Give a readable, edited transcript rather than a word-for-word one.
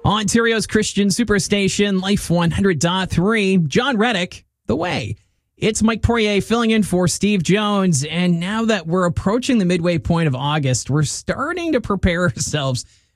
Ontario's Christian Superstation, Life 100.3. John Reddick, The Way. It's Mike Poirier filling in for Steve Jones. And now that we're approaching the midway point of August, we're starting to prepare ourselves